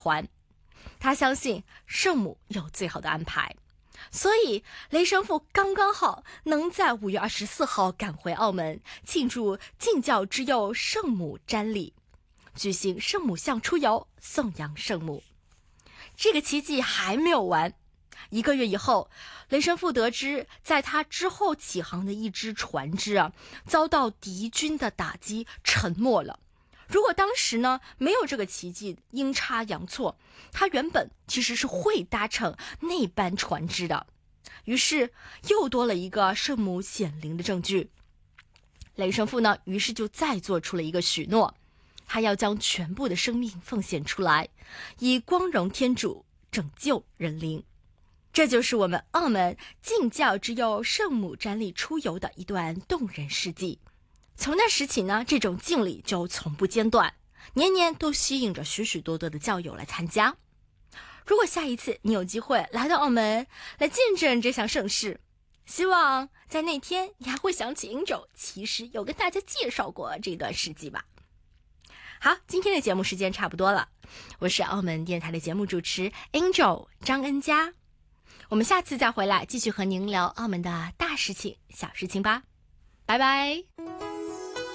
还。他相信圣母有最好的安排，所以雷神父刚刚好能在5月24号赶回澳门，庆祝敬教之佑圣母瞻礼，举行圣母像出游，颂扬圣母。这个奇迹还没有完，1个月以后，雷神父得知，在他之后起航的一只船只遭到敌军的打击，沉没了。如果当时呢没有这个奇迹，阴差阳错，他原本其实是会搭乘那班船只的。于是又多了一个圣母显灵的证据。雷神父呢，于是就再做出了一个许诺，他要将全部的生命奉献出来，以光荣天主，拯救人灵。这就是我们澳门敬教之佑圣母瞻礼出游的一段动人事迹。从那时起呢，这种敬礼就从不间断，年年都吸引着许许多多的教友来参加。如果下一次你有机会来到澳门，来见证这项盛事，希望在那天你还会想起 Angel 其实有跟大家介绍过这段事迹吧。好，今天的节目时间差不多了，我是澳门电台的节目主持 Angel 张恩佳，我们下次再回来继续和您聊澳门的大事情小事情吧，拜拜。